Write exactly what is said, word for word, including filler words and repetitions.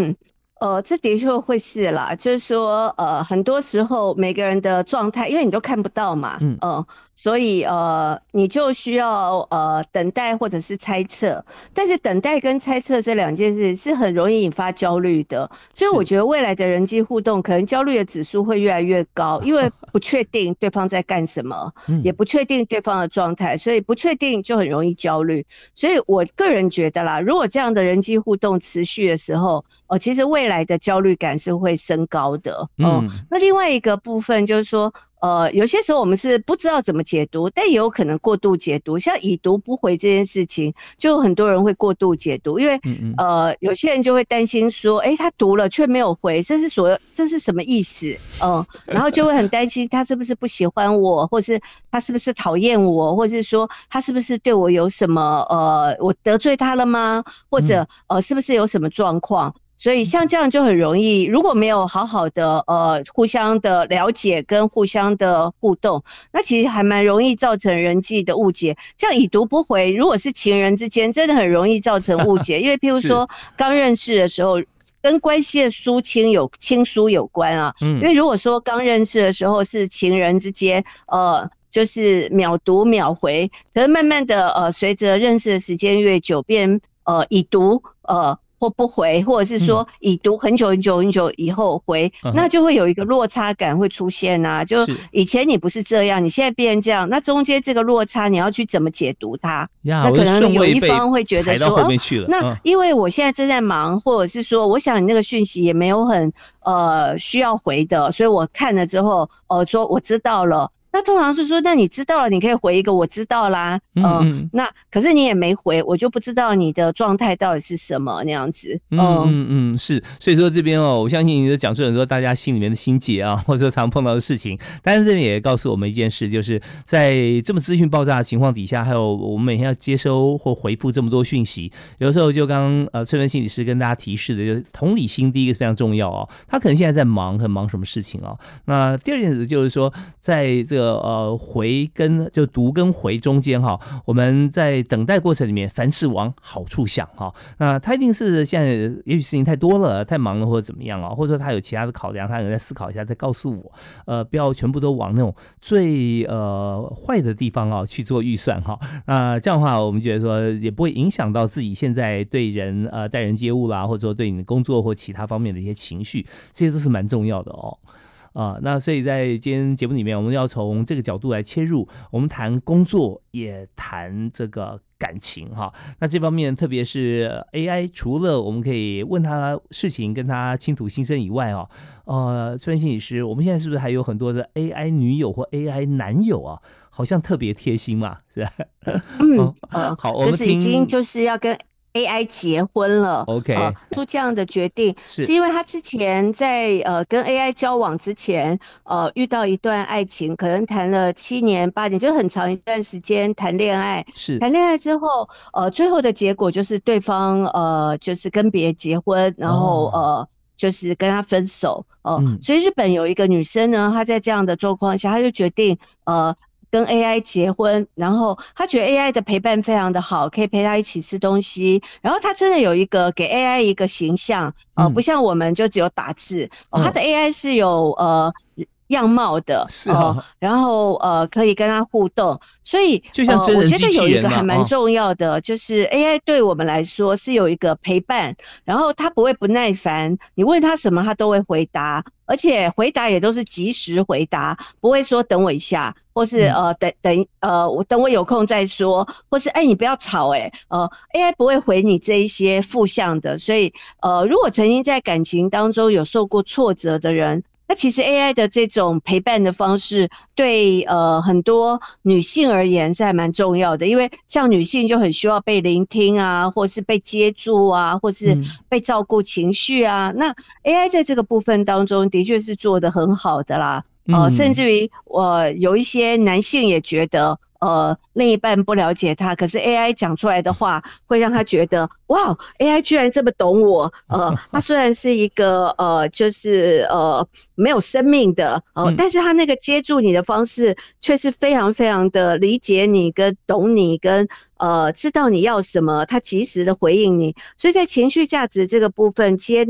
嗯，呃，这的确会是啦，就是说，呃，很多时候每个人的状态，因为你都看不到嘛， 嗯， 呃，所以呃，你就需要呃等待或者是猜测，但是等待跟猜测这两件事是很容易引发焦虑的，所以我是， 觉得未来的人际互动可能焦虑的指数会越来越高，因为不确定对方在干什么，也嗯， 不确定对方的状态，所以不确定就很容易焦虑。所以我个人觉得啦，如果这样的人际互动持续的时候，哦，其实未来的焦虑感是会升高的哦。 嗯， 那另外一个部分就是说，呃，有些时候我们是不知道怎么解读，但也有可能过度解读。像已读不回这件事情，就很多人会过度解读，因为嗯嗯， 呃，有些人就会担心说，诶，他读了却没有回，这是所这是什么意思？嗯，然后就会很担心他是不是不喜欢我，或是他是不是讨厌我，或是说他是不是对我有什么呃，我得罪他了吗？或嗯， 者呃，是不是有什么状况？所以像这样就很容易，如果没有好好的呃互相的了解跟互相的互动，那其实还蛮容易造成人际的误解。这样已读不回，如果是情人之间，真的很容易造成误解，因为譬如是， 说刚认识的时候。跟关系的疏亲有亲疏有关啊，因嗯， 为如果说刚认识的时候是情人之间，呃，就是秒读秒回，可是慢慢的呃，随着认识的时间越久，变呃已读呃或不回，或者是嗯， 说已读很久很久很久以后回， 嗯哼， 那就会有一个落差感会出现啊。就是以前你不是这样，你现在变成这样，那中间这个落差你要去怎么解读它？ 呀，我的那可能有一顺位被方会觉得排到说，哦， 后面去了， 那嗯。 因为我现在正在忙，或者是说，我想你那个讯息也没有很呃需要回的，所以我看了之后，呃，说我知道了。那通常是说，那你知道了，你可以回一个我知道啦，嗯， 嗯嗯那可是你也没回，我就不知道你的状态到底是什么那样子， 嗯嗯。 嗯嗯，是，所以说这边哦，我相信你的讲述很多大家心里面的心结啊，或者说常碰到的事情。但是这边也告诉我们一件事，就是在这么资讯爆炸的情况底下，还有我们每天要接收或回复这么多讯息，有的时候就刚刚呃翠芬心理师跟大家提示的，就是同理心第一个是非常重要哦。他可能现在在忙，很忙什么事情哦。那第二件事就是说，在这个呃回跟就读跟回中间哈、我们在等待过程里面，凡事往好处想哈、那他一定是现在也许事情太多了，太忙了或者怎么样啊，或者说他有其他的考量，他可能在思考一下，再告诉我，呃，不要全部都往那种最呃坏的地方啊去做预算哈。那这样的话，我们觉得说也不会影响到自己现在对人呃待人接物啦，或者说对你的工作或其他方面的一些情绪，这些都是蛮重要的哦。啊、那所以在今天节目里面，我们要从这个角度来切入，我们谈工作，也谈这个感情哈。那这方面，特别是 A I，除了我们可以问他事情，跟他倾吐心声以外啊，呃，崔心理师，我们现在是不是还有很多的 A I 女友或 A I 男友啊？好像特别贴心嘛，是吧？ 嗯， 哦， 呃， 好，我们就是已经听就是要跟 A I 结婚了，呃， OK， 做这样的决定，是是， 因为他之前在呃跟 A I 交往之前，呃，遇到一段爱情，可能谈了七年八年，就很长一段时间谈恋爱。 是， 谈恋爱之后，呃，最后的结果就是对方呃就是跟别人结婚，然后哦， 呃就是跟他分手，呃， 嗯所以日本有一个女生呢，她在这样的状况下，她就决定呃。跟 A I 结婚，然后她觉得 A I 的陪伴非常的好，可以陪她一起吃东西。然后她真的有一个给 A I 一个形象，呃，不嗯像我们就只有打字，哦，她嗯， 的 A I 是有呃样貌的，呃， 是啊， 然后呃可以跟他互动，所以就像呃，我真人机觉得有一个器人嘛，哦， 还蛮重要的，就是 A I 对我们来说是有一个陪伴，然后他不会不耐烦，你问他什么他都会回答，而且回答也都是及时回答，不会说等我一下，或是嗯呃等等呃我等我有空再说，或是哎你不要吵哎、欸，呃 A I 不会回你这一些负向的，所以呃如果曾经在感情当中有受过挫折的人。那其实 A I 的这种陪伴的方式，对呃很多女性而言是还蛮重要的，因为像女性就很需要被聆听啊，或是被接住啊，或是嗯被照顾情绪啊。那 A I 在这个部分当中的确是做得很好的啦，呃，甚嗯。 至于我、呃、有一些男性也觉得。呃，另一半不了解他，可是 A I 讲出来的话会让他觉得，哇 ，A I 居然这么懂我。呃，他虽然是一个呃，就是呃没有生命的，呃， 嗯但是他那个接住你的方式却是非常非常的理解你，跟懂你，跟呃知道你要什么，他及时的回应你。所以在情绪价值这个部分，接